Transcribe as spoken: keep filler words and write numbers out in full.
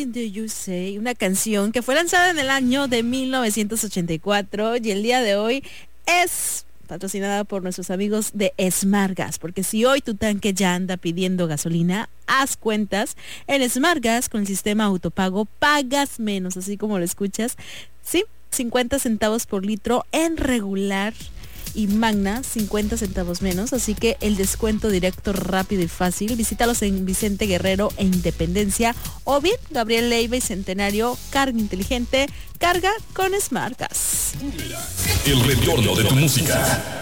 Do You Say, una canción que fue lanzada en el año de mil novecientos ochenta y cuatro y el día de hoy es patrocinada por nuestros amigos de Smart Gas, porque si hoy tu tanque ya anda pidiendo gasolina, haz cuentas, en Smart Gas con el sistema autopago pagas menos, así como lo escuchas, sí, cincuenta centavos por litro en regular y Magna cincuenta centavos menos, así que el descuento directo, rápido y fácil. Visítalos en Vicente Guerrero e Independencia o bien Gabriel Leiva y Centenario. Carga inteligente, carga con Smart Gas. El retorno de tu música.